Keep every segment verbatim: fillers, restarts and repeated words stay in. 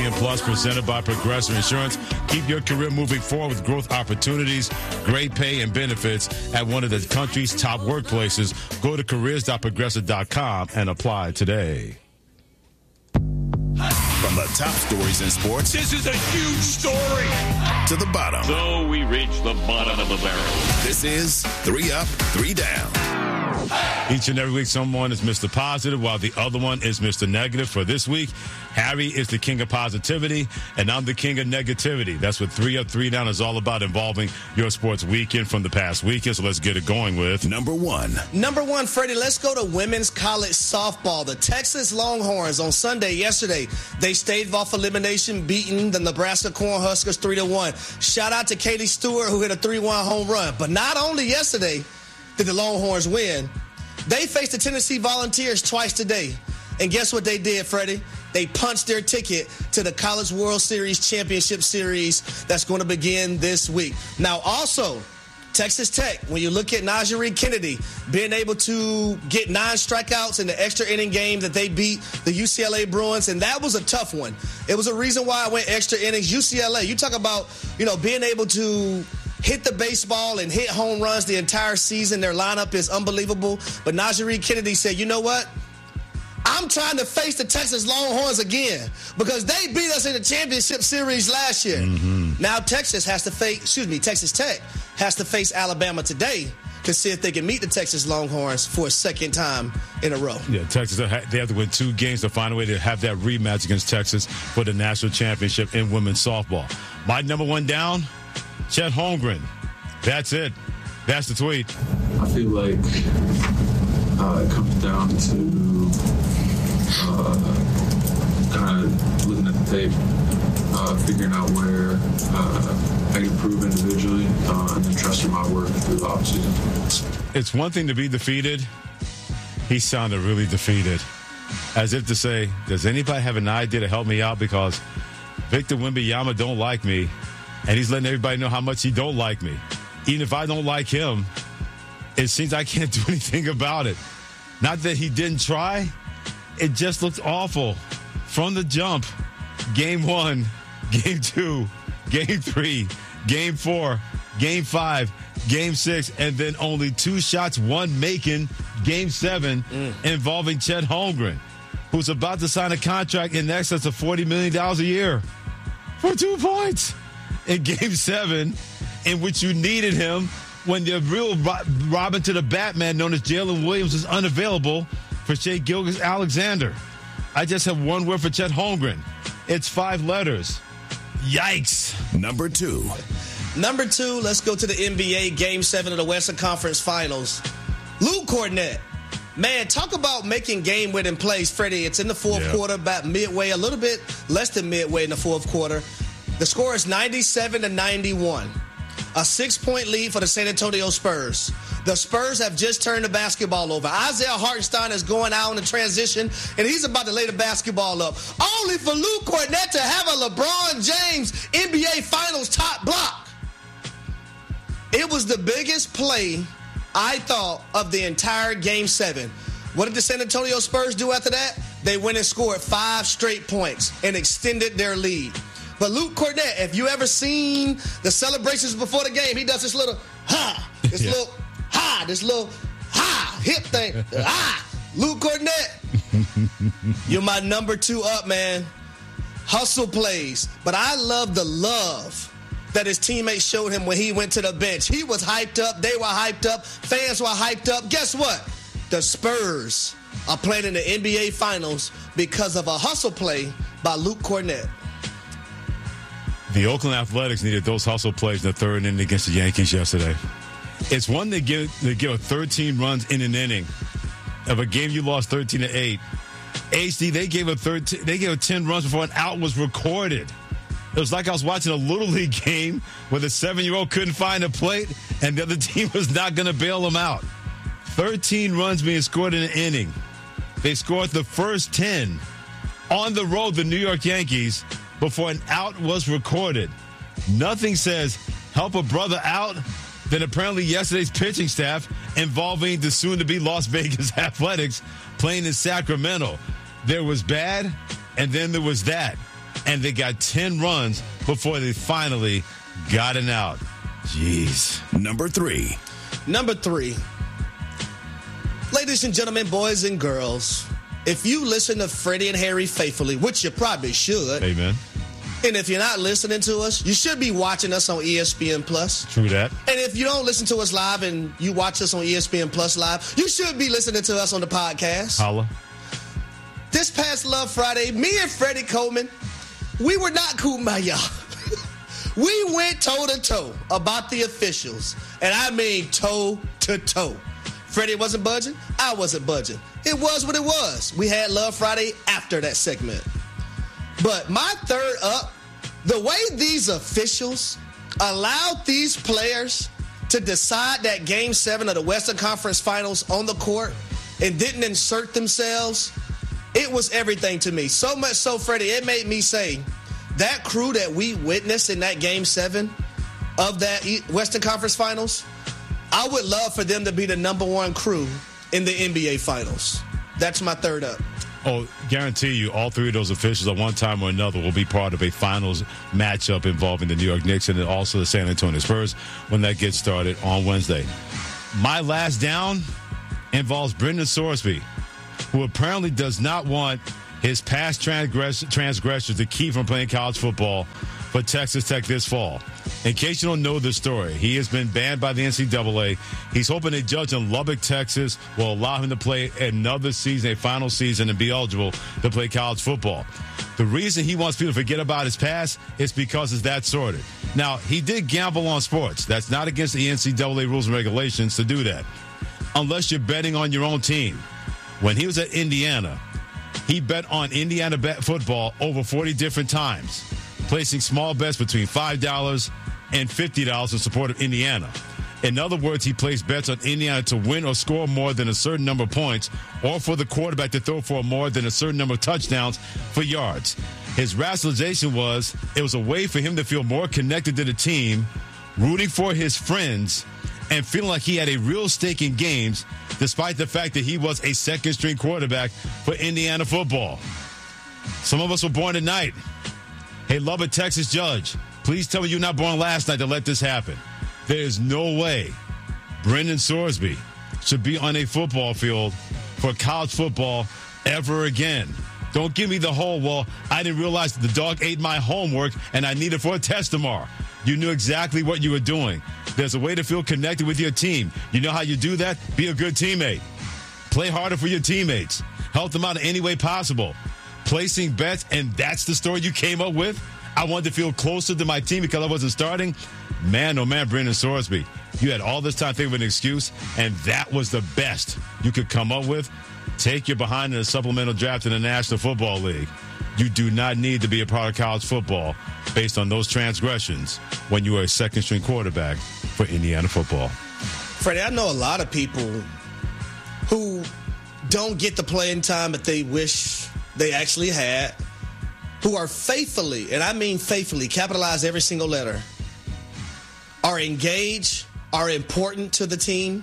Million Plus presented by Progressive Insurance. Keep your career moving forward with growth opportunities, great pay, and benefits at one of the country's top workplaces. Go to careers dot progressive dot com and apply today. From the top stories in sports. This is a huge story. To the bottom. So we reach the bottom of the barrel. This is Three Up, Three Down. Each and every week, someone is Mister Positive, while the other one is Mister Negative. For this week, Harry is the king of positivity, and I'm the king of negativity. That's what Three Up, Three Down is all about, involving your sports weekend from the past weekend. So let's get it going with number one. Number one, Freddie, let's go to women's college softball. The Texas Longhorns on Sunday, yesterday, they staved off elimination, beating the Nebraska Cornhuskers three to one. Shout out to Katie Stewart, who hit a three one home run. But not only yesterday did the Longhorns win, they faced the Tennessee Volunteers twice today. And guess what they did, Freddie? They punched their ticket to the College World Series Championship Series that's going to begin this week. Now, also, Texas Tech, when you look at Najee Kennedy being able to get nine strikeouts in the extra inning game that they beat the U C L A Bruins, and that was a tough one. It was a reason why I went extra innings. U C L A, you talk about, you know, being able to hit the baseball and hit home runs the entire season. Their lineup is unbelievable. But Najee Kennedy said, you know what? I'm trying to face the Texas Longhorns again because they beat us in the championship series last year. Mm-hmm. Now Texas has to face, excuse me, Texas Tech has to face Alabama today to see if they can meet the Texas Longhorns for a second time in a row. Yeah, Texas, they have to win two games to find a way to have that rematch against Texas for the national championship in women's softball. My number one down, Chet Holmgren. That's it. That's the tweet. I feel like uh, it comes down to uh, kind of looking at the tape, uh, figuring out where uh, I can improve individually, uh, and then trusting my work through the offseason. It's one thing to be defeated. He sounded really defeated. As if to say, does anybody have an idea to help me out? Because Victor Wembanyama don't like me. And he's letting everybody know how much he don't like me. Even if I don't like him, it seems I can't do anything about it. Not that he didn't try. It just looked awful from the jump. Game one, game two, game three, game four, game five, game six, and then only two shots, one making game seven mm. involving Chet Holmgren, who's about to sign a contract in excess of forty million dollars a year for two points. In game seven, in which you needed him when the real Robin to the Batman, known as Jalen Williams, was unavailable for Shai Gilgeous-Alexander. I just have one word for Chet Holmgren. It's five letters. Yikes. Number two. Number two, let's go to the N B A Game seven of the Western Conference Finals. Luke Kornet. Man, talk about making game-winning plays, Freddie. It's in the fourth yeah. quarter, about midway, a little bit less than midway in the fourth quarter. The score is ninety-seven to ninety-one. A six-point lead for the San Antonio Spurs. The Spurs have just turned the basketball over. Isaiah Hartenstein is going out in the transition, and he's about to lay the basketball up. Only for Luke Kornet to have a LeBron James N B A Finals top block. It was the biggest play, I thought, of the entire Game seven. What did the San Antonio Spurs do after that? They went and scored five straight points and extended their lead. But Luke Kornet, if you ever seen the celebrations before the game, he does this little ha, this yeah. little ha, this little ha, hip thing. Ah, Luke Kornet, you're my number two up, man. Hustle plays. But I love the love that his teammates showed him when he went to the bench. He was hyped up. They were hyped up. Fans were hyped up. Guess what? The Spurs are playing in the N B A Finals because of a hustle play by Luke Kornet. The Oakland Athletics needed those hustle plays in the third inning against the Yankees yesterday. It's one they give they give thirteen runs in an inning of a game you lost thirteen to eight. H D, they gave a thirteen, they gave a ten runs before an out was recorded. It was like I was watching a Little League game where the seven-year-old couldn't find a plate and the other team was not going to bail him out. thirteen runs being scored in an inning. They scored the first ten on the road, the New York Yankees, before an out was recorded. Nothing says help a brother out than apparently yesterday's pitching staff involving the soon-to-be Las Vegas Athletics playing in Sacramento. There was bad, and then there was that. and they got ten runs before they finally got an out. Jeez. Number three. Number three. Ladies and gentlemen, boys and girls, if you listen to Freddie and Harry faithfully, which you probably should. Amen. And if you're not listening to us, you should be watching us on E S P N Plus. True that. And if you don't listen to us live and you watch us on E S P N Plus live, you should be listening to us on the podcast. Holla. This past Love Friday, me and Freddie Coleman, we were not kumbaya. We went toe-to-toe about the officials. And I mean toe-to-toe. Freddie wasn't budging. I wasn't budging. It was what it was. We had Love Friday after that segment. But my third up, the way these officials allowed these players to decide that Game seven of the Western Conference Finals on the court and didn't insert themselves, it was everything to me. So much so, Freddie, it made me say, that crew that we witnessed in that Game seven of that Western Conference Finals, I would love for them to be the number one crew in the N B A Finals. That's my third up. Oh, guarantee you, all three of those officials at one time or another will be part of a finals matchup involving the New York Knicks and also the San Antonio Spurs when that gets started on Wednesday. My last down involves Brendan Sorsby, who apparently does not want his past transgress- transgressors to keep from playing college football for Texas Tech this fall. In case you don't know the story, he has been banned by the N C double A. He's hoping a judge in Lubbock, Texas will allow him to play another season, a final season, and be eligible to play college football. The reason he wants people to forget about his past is because it's that sorted. Now, he did gamble on sports. That's not against the N C double A rules and regulations to do that, unless you're betting on your own team. When he was at Indiana, he bet on Indiana bet football over forty different times, placing small bets between five dollars and fifty dollars in support of Indiana. In other words, he placed bets on Indiana to win or score more than a certain number of points, or for the quarterback to throw for more than a certain number of touchdowns for yards. His rationalization was it was a way for him to feel more connected to the team, rooting for his friends, and feeling like he had a real stake in games, despite the fact that he was a second-string quarterback for Indiana football. Some of us were born tonight. Hey, Lubbock, Texas judge, please tell me you're not born last night to let this happen. There is no way Brendan Sorsby should be on a football field for college football ever again. Don't give me the whole, well, I didn't realize the dog ate my homework and I need it for a test tomorrow. You knew exactly what you were doing. There's a way to feel connected with your team. You know how you do that? Be a good teammate. Play harder for your teammates. Help them out in any way possible. Placing bets, and that's the story you came up with? I wanted to feel closer to my team because I wasn't starting? Man, oh man, Brendan Sorsby, you had all this time thinking of an excuse, and that was the best you could come up with? Take your behind in a supplemental draft in the National Football League. You do not need to be a part of college football based on those transgressions when you are a second-string quarterback for Indiana football. Freddie, I know a lot of people who don't get the playing time that they wish they actually had, who are faithfully, and I mean faithfully, capitalize every single letter, are engaged, are important to the team,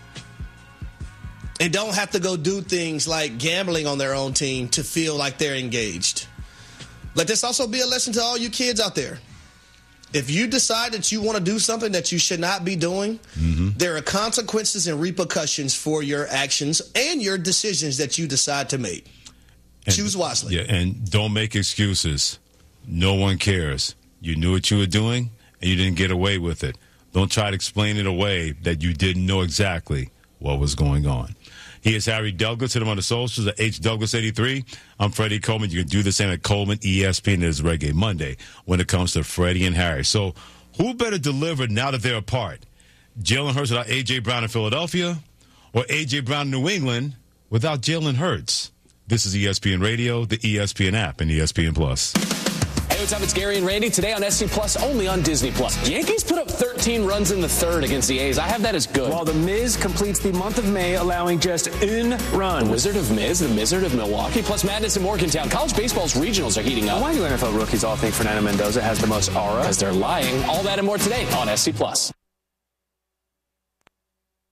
and don't have to go do things like gambling on their own team to feel like they're engaged. Let this also be a lesson to all you kids out there. If you decide that you want to do something that you should not be doing, mm-hmm. there are consequences and repercussions for your actions and your decisions that you decide to make. And, choose wisely. Yeah, and don't make excuses. No one cares. You knew what you were doing, and you didn't get away with it. Don't try to explain it away that you didn't know exactly what was going on. He is Harry Douglas. Hit him on the socials at H Douglas eighty-three. I'm Freddie Coleman. You can do the same at Coleman E S P N. It is Reggae Monday when it comes to Freddie and Harry. So who better deliver now that they're apart? Jalen Hurts without A J. Brown in Philadelphia, or A J. Brown in New England without Jalen Hurts? This is E S P N Radio, the E S P N app, and E S P N Plus. Hey, what's up? It's Gary and Randy. Today on S C Plus, only on Disney Plus. Yankees put up thirteen runs in the third against the A's. I have that as good. While the Miz completes the month of May, allowing just one run. The Wizard of Miz, the Wizard of Milwaukee, plus madness in Morgantown. College baseball's regionals are heating up. Why do N F L rookies all think Fernando Mendoza has the most aura? Because they're lying. All that and more today on S C Plus.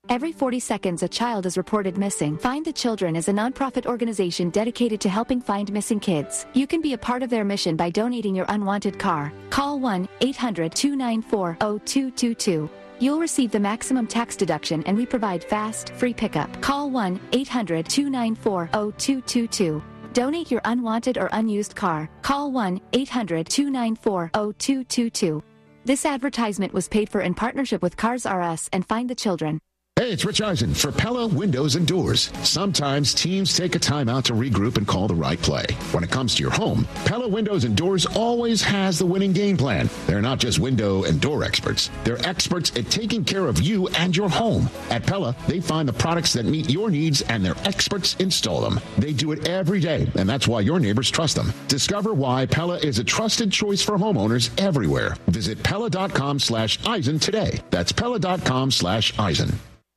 Every forty seconds, a child is reported missing. Find the Children is a nonprofit organization dedicated to helping find missing kids. You can be a part of their mission by donating your unwanted car. Call one eight hundred two nine four zero two two two. You'll receive the maximum tax deduction, and we provide fast, free pickup. Call one eight hundred two nine four zero two two two. Donate your unwanted or unused car. Call one eight hundred two nine four zero two two two. This advertisement was paid for in partnership with Cars R Us and Find the Children. Hey, it's Rich Eisen for Pella Windows and Doors. Sometimes teams take a timeout to regroup and call the right play. When it comes to your home, Pella Windows and Doors always has the winning game plan. They're not just window and door experts. They're experts at taking care of you and your home. At Pella, they find the products that meet your needs, and their experts install them. They do it every day, and that's why your neighbors trust them. Discover why Pella is a trusted choice for homeowners everywhere. Visit Pella.com slash Eisen today. That's Pella.com slash Eisen.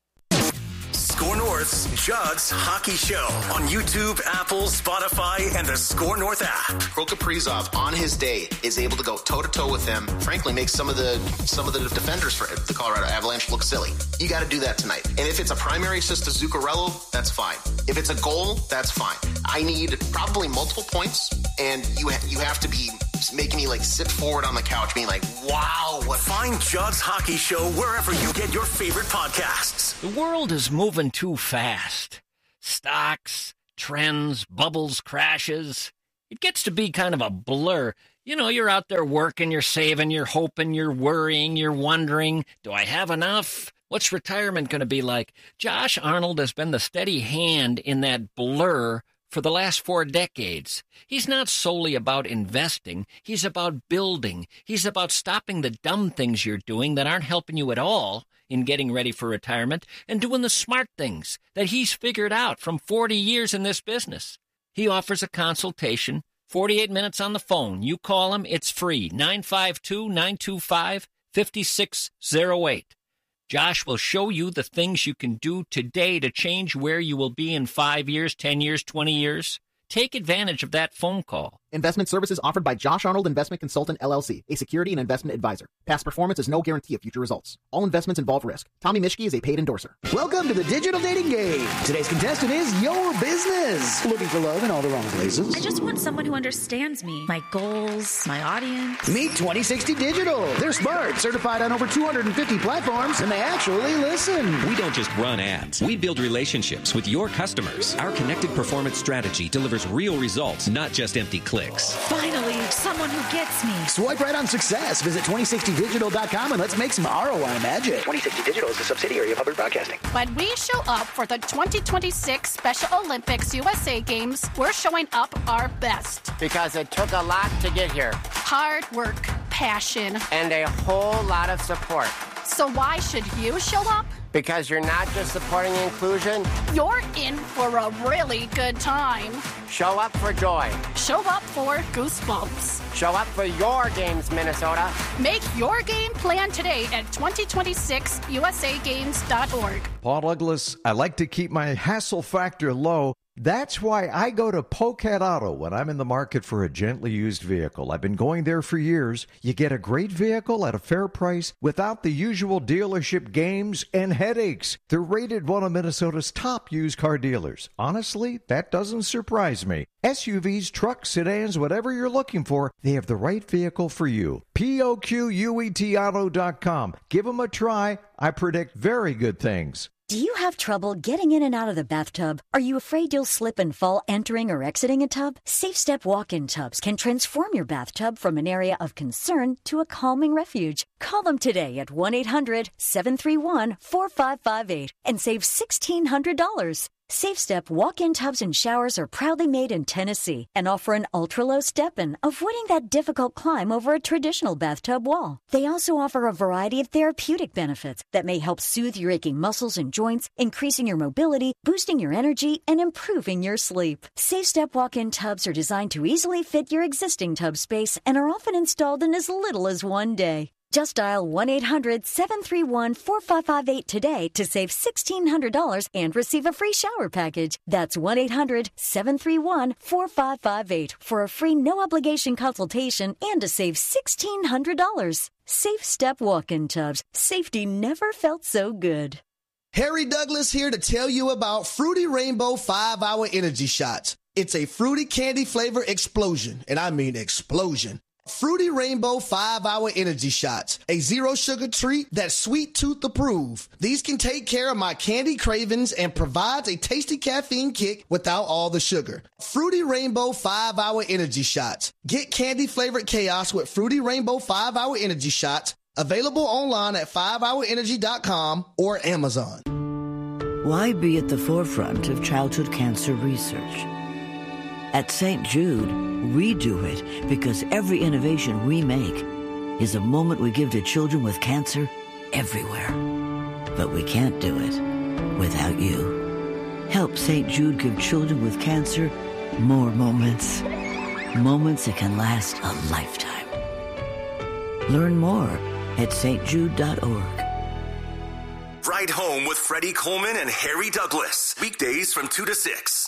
Score North's Jugs Hockey Show on YouTube, Apple, Spotify, and the Score North app. Kirill Kaprizov, on his day, is able to go toe-to-toe with them. Frankly, makes some of the some of the defenders for the Colorado Avalanche look silly. You got to do that tonight. And if it's a primary assist to Zuccarello, that's fine. If it's a goal, that's fine. I need probably multiple points, and you ha- you have to be making me like sit forward on the couch, being like, wow, what? Find Jugs Hockey Show wherever you get your favorite podcasts. The world is moving too fast. Stocks, trends, bubbles, crashes. It gets to be kind of a blur. You know, you're out there working, you're saving, you're hoping, you're worrying, you're wondering, do I have enough? What's retirement going to be like? Josh Arnold has been the steady hand in that blur for the last four decades. He's not solely about investing. He's about building. He's about stopping the dumb things you're doing that aren't helping you at all in getting ready for retirement, and doing the smart things that he's figured out from forty years in this business. He offers a consultation, forty-eight minutes on the phone. You call him, it's free, nine five two, nine two five, five six zero eight. Josh will show you the things you can do today to change where you will be in five years, ten years, twenty years. Take advantage of that phone call. Investment services offered by Josh Arnold Investment Consultant, L L C, a security and investment advisor. Past performance is no guarantee of future results. All investments involve risk. Tommy Mischke is a paid endorser. Welcome to the Digital Dating Game. Today's contestant is your business. Looking for love in all the wrong places? I just want someone who understands me, my goals, my audience. Meet twenty sixty Digital. They're smart, certified on over two hundred fifty platforms, and they actually listen. We don't just run ads. We build relationships with your customers. Our connected performance strategy delivers real results, not just empty clicks. Finally, someone who gets me. Swipe right on success. Visit twenty sixty digital dot com and let's make some R O I magic. twenty sixty Digital is a subsidiary of Hubbard Broadcasting. When we show up for the twenty twenty-six Special Olympics U S A Games, we're showing up our best. Because it took a lot to get here. Hard work, passion, and a whole lot of support. So why should you show up? Because you're not just supporting inclusion. You're in for a really good time. Show up for joy. Show up for goosebumps. Show up for your games, Minnesota. Make your game plan today at twenty twenty-six U S A games dot org. Paul Douglas, I like to keep my hassle factor low. That's why I go to Pocat Auto when I'm in the market for a gently used vehicle. I've been going there for years. You get a great vehicle at a fair price without the usual dealership games and headaches. They're rated one of Minnesota's top used car dealers. Honestly, that doesn't surprise me. S U Vs, trucks, sedans, whatever you're looking for, they have the right vehicle for you. P O Q U E T auto dot com. Give them a try. I predict very good things. Do you have trouble getting in and out of the bathtub? Are you afraid you'll slip and fall entering or exiting a tub? Safe Step walk-in tubs can transform your bathtub from an area of concern to a calming refuge. Call them today at one eight hundred seven three one four five five eight and save sixteen hundred dollars. Safe Step walk-in tubs and showers are proudly made in Tennessee and offer an ultra-low step-in, avoiding that difficult climb over a traditional bathtub wall. They also offer a variety of therapeutic benefits that may help soothe your aching muscles and joints, increasing your mobility, boosting your energy, and improving your sleep. Safe Step walk-in tubs are designed to easily fit your existing tub space and are often installed in as little as one day. Just dial one eight hundred seven three one four five five eight today to save sixteen hundred dollars and receive a free shower package. That's one eight hundred seven three one four five five eight for a free no-obligation consultation and to save sixteen hundred dollars. Safe Step walk-in tubs. Safety never felt so good. Harry Douglas here to tell you about Fruity Rainbow five hour Energy Shots. It's a fruity candy flavor explosion, and I mean explosion. Fruity Rainbow five hour Energy Shots, a zero sugar treat that's sweet tooth approved. These can take care of my candy cravings and provides a tasty caffeine kick without all the sugar. Fruity Rainbow five hour Energy Shots. Get candy flavored chaos with Fruity Rainbow five hour Energy Shots. Available online at five hour energy dot com or Amazon. Why be at the forefront of childhood cancer research? At Saint Jude, we do it because every innovation we make is a moment we give to children with cancer everywhere. But we can't do it without you. Help Saint Jude give children with cancer more moments. Moments that can last a lifetime. Learn more at s t jude dot org. Ride Home with Freddie Coleman and Harry Douglas. Weekdays from two to six.